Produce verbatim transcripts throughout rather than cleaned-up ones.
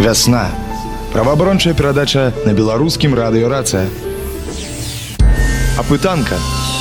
Вясна. Праваабарончая перадача на беларускім радыё Рацыя. Апытанка.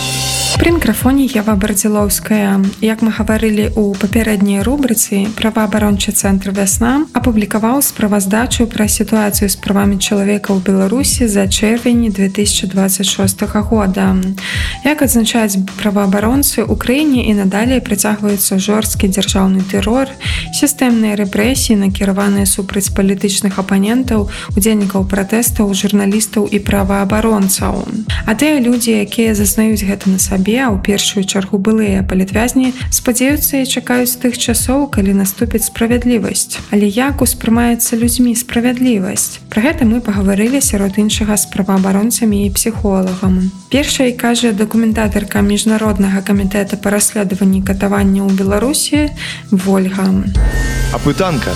Пры мікрафоне Ева Бардзілоўская. Як мы гаварылі ў папярэдняй рубрыцы, праваабарончы цэнтр «Вясна» апублікаваў справаздачу пра сітуацыю з правамі чалавека ў Беларусі за чэрвень две тысячы дваццаць шостага года. Як адзначаюць праваабаронцы, у краіне і надалей працягваецца жорсткі дзяржаўны тэрор, сістэмныя рэпрэсіі, накіраваныя супраць палітычных апанентаў, удзельнікаў пратэстаў, журналістаў і праваабаронцаў. А тыя людзі, якія зазнаюць гэта на сабе, а ў першую чаргу былыя палітвязні, спадзяюцца і чакаюць тых часоў, калі наступіць справядлівасць. Але як успрымаецца людзьмі справядлівасць? Пра гэта мы пагаварылі сярод іншага з праваабаронцамі і псіхолагам. Першай кажа дакументатарка Міжнароднага камітэта па расследаванні катавання ў Беларусі Вольга. Апытанка.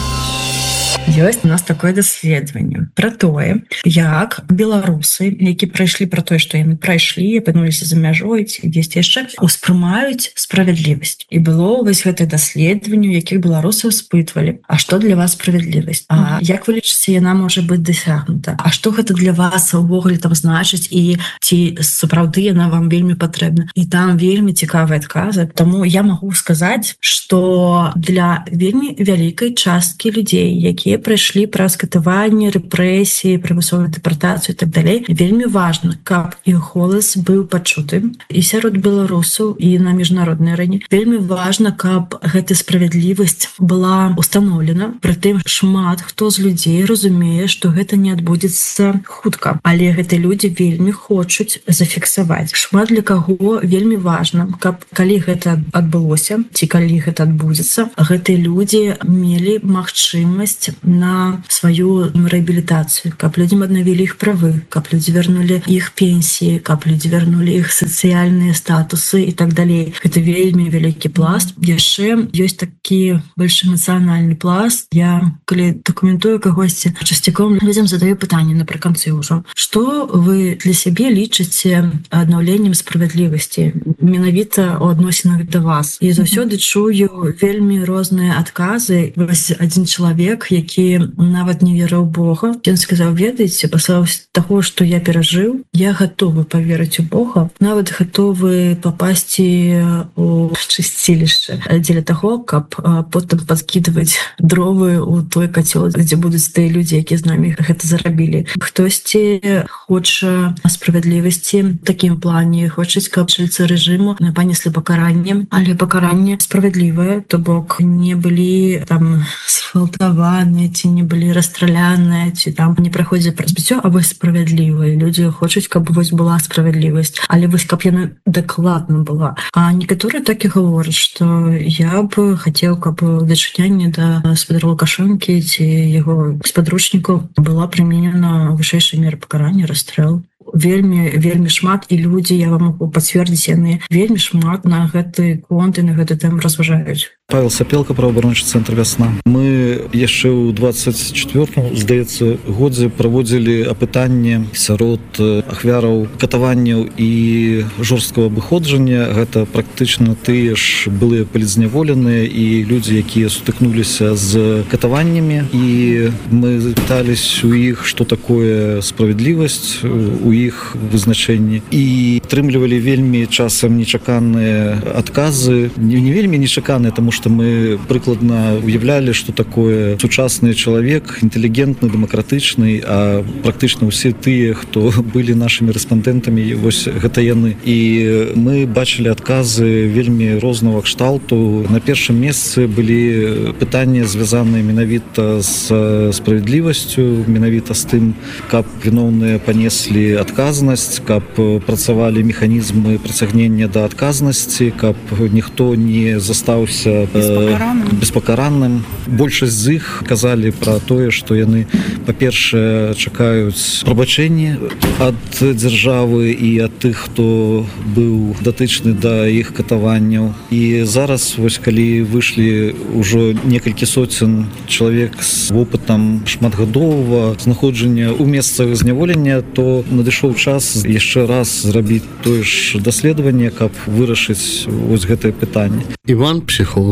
Ёсць у нас такое даследаванне пра тое, як беларусы, які прайшлі пра тое, што яны прайшлі, апынуліся за мяжой ці дзесьці яшчэ, успрымаюць справядлівасць. І было вось гэтае даследаванне, у якіх беларусаў спытвалі: а што для вас справядлівасць? А як вы лічыце, яна можа быць дасягнута? А што гэта для вас увогуле там значыць, і ці сапраўды яна вам вельмі патрэбна? І там вельмі цікавыя адказы. Таму я магу сказаць, што для вельмі вялікай часткі людзей, якія прайшлі праз катаванне, рэпрэсіі, прымусовую дэпартацыю і так далей, вельмі важна, каб іх голас быў пачуты і сярод беларусаў, і на міжнароднай арэне. Вельмі важна, каб гэта справядлівасць была устаноўлена. Прытым шмат хто з людзей разумее, што гэта не адбудзецца хутка, але гэтыя людзі вельмі хочуць зафіксаваць. Шмат для каго вельмі важна, каб калі гэта адбылося ці калі гэта адбудзецца, гэтыя людзі мелі магчымасць на сваю рэабілітацыю, каб людзям аднавілі іх правы, каб людзі вярнулі іх пенсіі, каб людзі вярнулі іх сацыяльныя статусы і так далей. Гэта вельмі вялікі пласт. Яшчэ ёсць такі больш эмацыянальны пласт. Я, калі дакументую кагосьці, часцяком людзям задаю пытанне напрыканцы ўжо: што вы для сябе лічыце аднаўленнем справядлівасці менавіта ў адносінах да вас? І заўсёды чую вельмі розныя адказы. Вось адзін чалавек, які нават не верыў Бога, ён сказаў: ведаеце, пасля таго, што я перажыў, я гатовы паверыць у Бога, нават гатовы папасці у чысцілішча дзеля таго, каб потым падкідваць дровы ў той кацёл, дзе будуць тыя людзі, якія з намі гэта зарабілі. Хтосьці хоча справядлівасці в такім плане, хочуць, каб жыцы рэжыму панеслі пакаранне, але пакаранне справядлівае, то бок не былі там сфалтаваны, ці не былі расстраляныя, ці там не праходзілі праз жыццё, а вось справядлівыя. Людзі хочуць, каб вось была справядлівасць, але вось каб яна дакладна была. А некаторыя так і гавораць, што я б хацеў, каб дачыненне да спадара Лукашэнкі ці яго спадручнікаў была прыменена вышэйшая мера пакарання, расстрэл. Вельмі, вельмі шмат, і людзі, я вам могу пацвердзіць, яны вельмі шмат на гэты конт і на гэты тэм разважаюць. Павел Сапелка, праваабарончы цэнтр «Вясна». Мы яшчэ ў дваццаць чвёртым, здаецца, годзе праводзілі апытанне сярод ахвяраў катаванняў і жорсткага абыходжання. Гэта практычна тыя ж былыя палізняволеныя і людзі, якія сутыкнуліся з катаваннямі. І мы запытались у іх, што такое справядлівасць у іх вызначэнні. І атрымлівалі вельмі часам нечаканыя адказы. Не, не вельмі нечаканыя, таму што мы прыкладна уяўлялі, што такое сучасны чалавек, інтэлігентны, дэмакратычны, а практычна ўсе тыя, хто былі нашымі рэспандэнтамі, вось гэта яны. І мы бачылі адказы вельмі рознага кшталту. На першым месцы былі пытанні, звязаныя менавіта з справядлівасцю, менавіта з тым, каб віноўныя панеслі адказнасць, каб працавалі механізмы прыцягнення да адказнасці, каб ніхто не застаўся беспакаранным. беспакаранным. Большасць з іх казалі пра тое, што яны, па-першае, чакаюць прабачэння ад дзяржавы і ад тых, хто быў датычны да іх катаванняў. І зараз, вось калі выйшлі ўжо некалькі соцень чалавек з вопытам шматгадовага знаходжання ў месцах зняволення, то надышоў час яшчэ раз зрабіць тое ж даследаванне, каб вырашыць вось гэтае пытанне. Іван, псіхолог.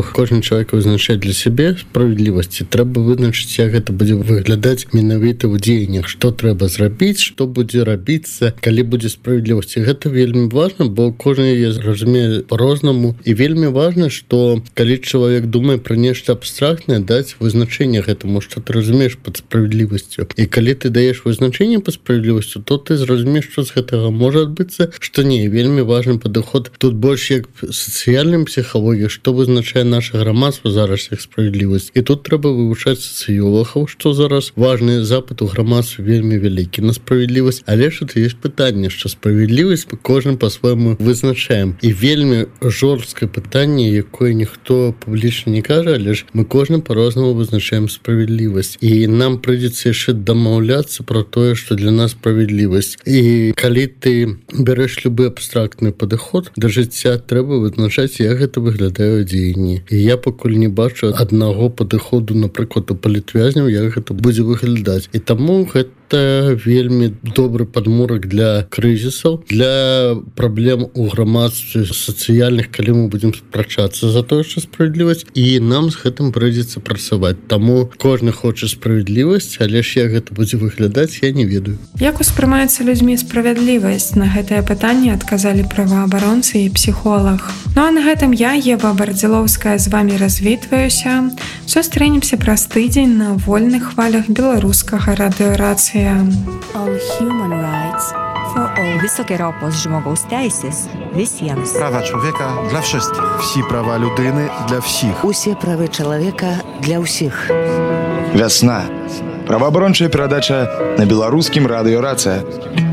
каб кожны чалавек вызначаць для сябе справядлівасці, трэба вызначыць, як гэта будзе выглядаць менавіта ў дзеяннях, што трэба зрабіць, што будзе рабіцца, калі будзе справядлівасць. Гэта вельмі важна, бо кожны яе разумее по-рознаму, і вельмі важна, што калі чалавек думае пра нешта абстрактнае, даць вызначэнне гэтаму, што ты разумееш пад справядлівасцю. І калі ты даеш вызначэнне пад справядлівасцю, то ты зразумееш, што з гэтага можа адбыцца, што не. Вельмі важны падыход тут больш як сацыяльная псіхалогія, што вызначае наша грамадства зараз як справядлівасць. І тут трэба вывучаць сацыёлагаў, што зараз важны запыт у грамадстве вельмі вялікі на справядлівасць, але ж тут ёсць пытанне, што справядлівасць мы кожным па-свойму вызначаем. І вельмі жорсткае пытанне, якое ніхто публічна не кажа, але ж мы кожным па-рознаму вызначаем справядлівасць. І нам прыйдзецца яшчэ дамаўляцца пра тое, што для нас справядлівасць. І калі ты бярэш любы абстрактны падыход да жыцця, трэба вызначаць, як гэта выглядае ў дзеянні. І я пакуль не бачу аднаго падыходу, напрыклад, у палітвязняў, як гэта будзе выглядаць. І таму гэта вельмі добры падмурак для крызісаў, для праблем у грамадстве сацыяльных, калі мы будзем спрачацца за тое, што справядлівасць, і нам з гэтым прыйдзецца працаваць. Таму кожны хоча справядлівасць, але ж як гэта будзе выглядаць, я не ведаю. Як успрымаецца людзьмі справядлівасць? На гэтае пытанне адказалі праваабаронцы і псіхолог. Ну а на гэтым я, Ева Бардзілоўская, з вамі развітваюся. Сустрэнемся праз тыдзень на вольных хвалях беларускага радыёрацыя. All human rights for all. Wysokie ropos żmogus teises visiems. Права чоловіка для wszystkich. Всі права людини для всіх. Усе правы чалавека для ўсіх. Вясна. Праваабарончая перадача на беларускім радыёрацыя.